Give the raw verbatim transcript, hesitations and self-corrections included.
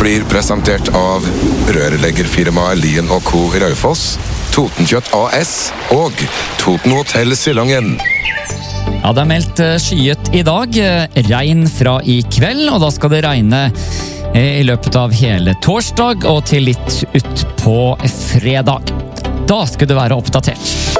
blir presentert av rørleggerfirmaet Lien og Co. i Raufoss, Totenkjøtt A S og Toten Hotel Silongen. Ja, det er meldt skyet i dag. Regn fra i kveld, og da skal det regne i løpet av hele torsdag og til litt ut på fredag. Da skal du være oppdatert.